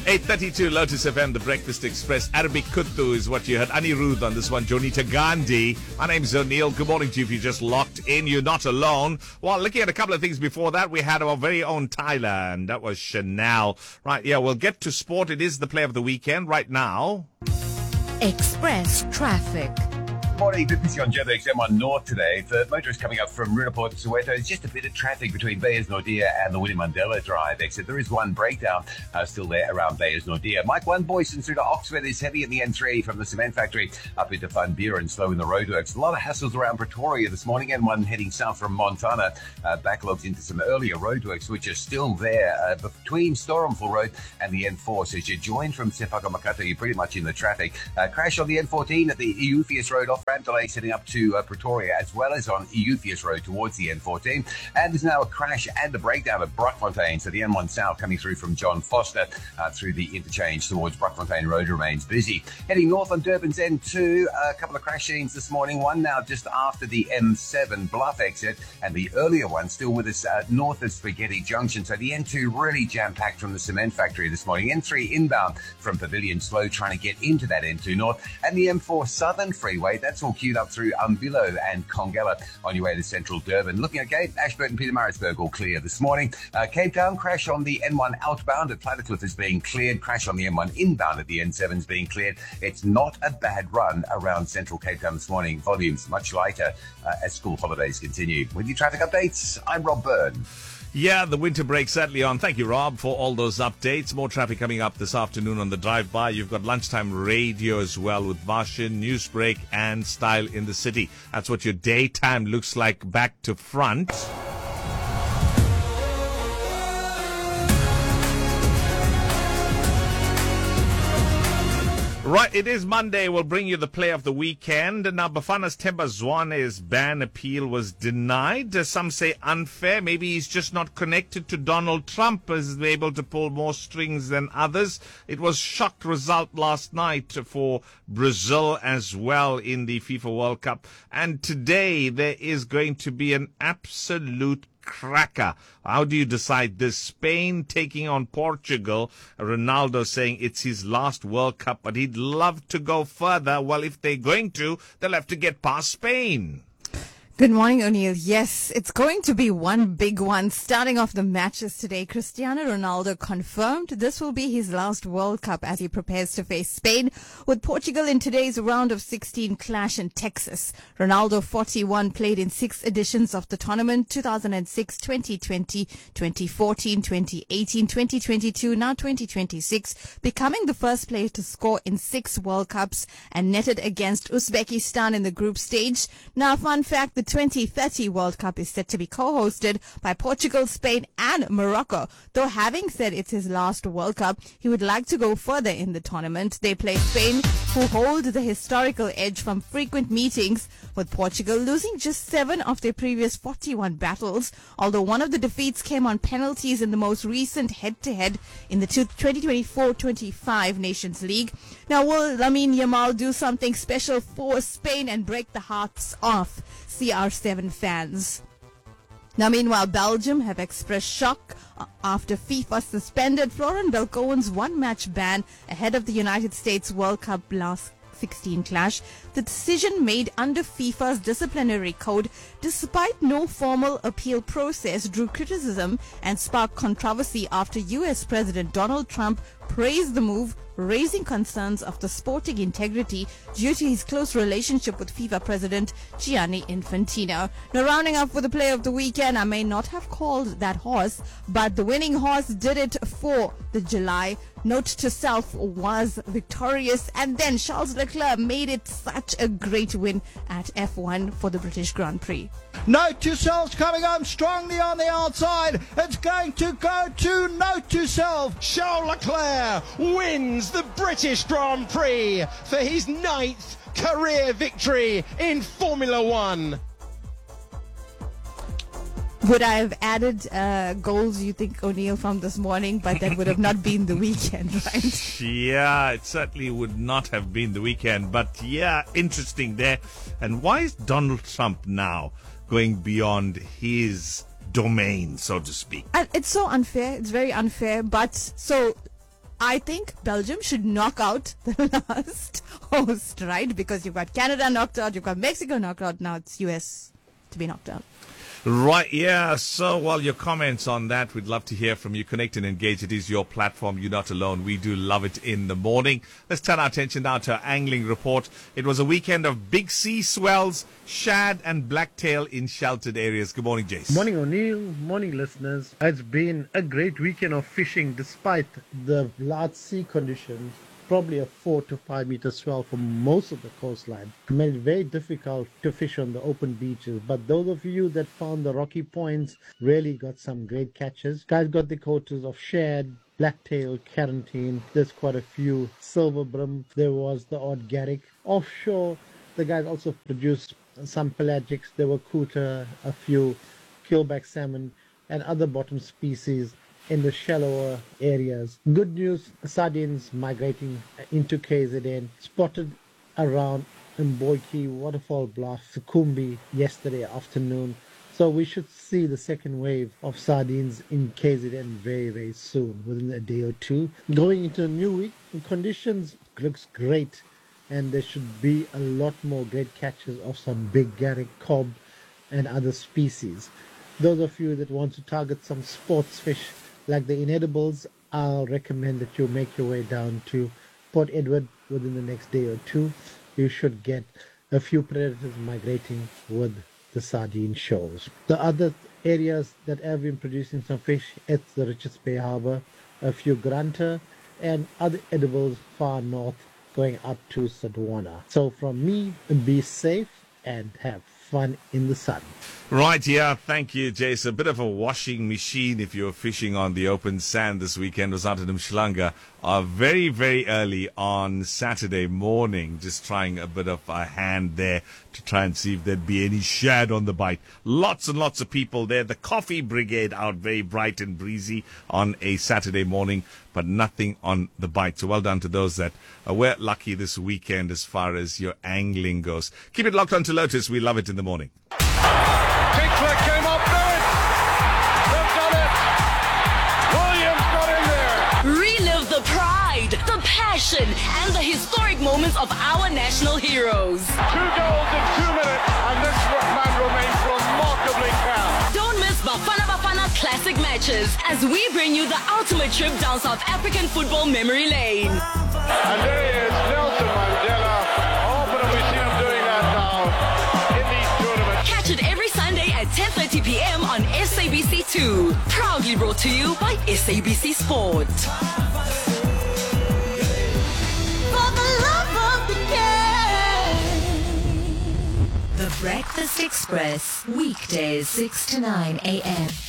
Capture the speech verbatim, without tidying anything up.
eight thirty-two Lotus F M, The Breakfast Express. Arabic Kuttu is what you heard. Anirudh on this one. Jonita Gandhi. My name's O'Neill. Good morning to you if you just locked in. You're not alone. Well, looking at a couple of things before that, we had our very own Tyler, and that was Chanel. Right, yeah, we'll get to sport. It is the play of the weekend right now. Express traffic. Morning, bit busy on J B X M one North today. For motorists coming up from Runaport to Soweto, there's just a bit of traffic between Beyers Nordia and the William Mandela Drive exit. There is one breakdown uh, still there around Beyers Nordia. Mike One Boyson through to Oxford is heavy in the N three from the cement factory up into Van Buren, slow in the roadworks. A lot of hassles around Pretoria this morning, and one heading south from Montana. Uh, backlogs into some earlier roadworks, which are still there uh, between Stormful Road and the N four. So as you join from Sefako Makato, you're pretty much in the traffic. Uh, crash on the N fourteen at the Eupheus Road off ramp delay heading up to uh, Pretoria, as well as on Eupheus Road towards the N fourteen. And there's now a crash and a breakdown at Brockfontein. So the N one South coming through from John Foster uh, through the interchange towards Brockfontein Road remains busy. Heading north on Durban's N two, a couple of crash scenes this morning. One now just after the M seven Bluff exit, and the earlier one still with us uh, north of Spaghetti Junction. So the N two really jam-packed from the cement factory this morning. N three inbound from Pavilion slow trying to get into that N two North. And the M four Southern Freeway, that's all queued up through Umbilo and Congella on your way to central Durban. Looking at Gate, Ashburton, Pietermaritzburg all clear this morning. Uh, Cape Town, crash on the N one outbound at Plattercliff is being cleared. Crash on the N one inbound at the N seven is being cleared. It's not a bad run around central Cape Town this morning. Volumes much lighter uh, as school holidays continue. With your traffic updates, I'm Rob Byrne. Yeah, the winter break certainly on. Thank you, Rob, for all those updates. More traffic coming up this afternoon on the drive-by. You've got lunchtime radio as well with Varshin, Newsbreak, and Style in the City. That's what your daytime looks like back to front. Right, it is Monday. We'll bring you the play of the weekend. Now, Bafana's Themba Zwane's ban appeal was denied. Uh, some say unfair. Maybe he's just not connected to Donald Trump, is able to pull more strings than others. It was shocked result last night for Brazil as well in the FIFA World Cup. And today there is going to be an absolute cracker. How do you decide this? Spain taking on Portugal. Ronaldo saying it's his last World Cup, but he'd love to go further. Well, if they're going to, they'll have to get past Spain. Good morning, O'Neill. Yes, it's going to be one big one. Starting off the matches today, Cristiano Ronaldo confirmed this will be his last World Cup as he prepares to face Spain with Portugal in today's round of sixteen clash in Texas. Ronaldo, forty-one, played in six editions of the tournament: two thousand six, twenty twenty, twenty fourteen, twenty eighteen, twenty twenty-two, now twenty twenty-six, becoming the first player to score in six World Cups and netted against Uzbekistan in the group stage. Now, fun fact, the twenty thirty World Cup is set to be co-hosted by Portugal, Spain and Morocco. Though having said it's his last World Cup, he would like to go further in the tournament. They play Spain, who hold the historical edge from frequent meetings with Portugal, losing just seven of their previous forty-one battles, although one of the defeats came on penalties in the most recent head-to-head in the twenty twenty-four twenty-five Nations League. Now, will Lamine Yamal do something special for Spain and break the hearts of C R seven fans? Now, meanwhile, Belgium have expressed shock after FIFA suspended Florent Belcoen's one-match ban ahead of the United States World Cup last sixteen clash. The decision made under FIFA's disciplinary code, despite no formal appeal process, drew criticism and sparked controversy after U S President Donald Trump praised the move, raising concerns of the sporting integrity due to his close relationship with FIFA President Gianni Infantino. Now, rounding up for the play of the weekend, I may not have called that horse, but the winning horse did it for the July. Note to self was victorious, and then Charles Leclerc made it such a great win at F one for the British Grand Prix. Note to self's coming home strongly on the outside. It's going to go to Note to self. Charles Leclerc wins the British Grand Prix for his ninth career victory in Formula One. Would I have added uh, goals, you think, O'Neill, from this morning? But that would have not been the weekend, right? Yeah, it certainly would not have been the weekend. But yeah, interesting there. And why is Donald Trump now going beyond his domain, so to speak? And it's so unfair. It's very unfair. But so I think Belgium should knock out the last host, right? Because you've got Canada knocked out, you've got Mexico knocked out, now it's U S to be knocked out. Right, yeah. So, well, your comments on that, we'd love to hear from you. Connect and engage. It is your platform. You're not alone. We do love it in the morning. Let's turn our attention now to our angling report. It was a weekend of big sea swells, shad and blacktail in sheltered areas. Good morning, Jace. Morning, O'Neill. Morning, listeners. It's been a great weekend of fishing despite the large sea conditions. Probably a four to five meter swell for most of the coastline. Made it very difficult to fish on the open beaches. But those of you that found the rocky points really got some great catches. Guys got the quotas of shad, blacktail, carantine. There's quite a few silver brim. There was the odd garrick. Offshore, the guys also produced some pelagics. There were kuta, a few keelback salmon, and other bottom species in the shallower areas. Good news, sardines migrating into K Z N, spotted around Mboiki, Waterfall Bluff, Sukhumbi yesterday afternoon. So we should see the second wave of sardines in K Z N very, very soon, within a day or two. Going into a new week, the conditions looks great, and there should be a lot more great catches of some big garrick, cob, and other species. Those of you that want to target some sports fish like the inedibles, I'll recommend that you make your way down to Port Edward within the next day or two. You should get a few predators migrating with the sardine shows. The other areas that have been producing some fish, it's the Richards Bay Harbour, a few grunter, and other edibles far north going up to Sadwana. So from me, be safe and have fun in the sun. Right, yeah, thank you, Jace. A bit of a washing machine if you were fishing on the open sand this weekend was out at Mshlanga uh, very, very early on Saturday morning, just trying a bit of a hand there to try and see if there'd be any shad on the bite. Lots and lots of people there. The coffee brigade out very bright and breezy on a Saturday morning, but nothing on the bite. So well done to those that uh, were lucky this weekend as far as your angling goes. Keep it locked on to Lotus. We love it in the morning. Tinkler came up third. They've done it. Williams got in there. Relive the pride, the passion, and the historic moments of our national heroes. Two goals in two minutes, and this man remains remarkably calm. Don't miss Bafana Bafana classic matches as we bring you the ultimate trip down South African football memory lane. And there he is, Nelson Mandela. How often have we seen him doing that now in these tournaments? Catch it every Sunday at ten thirty p.m. on S A B C two. Proudly brought to you by S A B C Sport. For the love of the game. The Breakfast Express, weekdays six to nine a.m.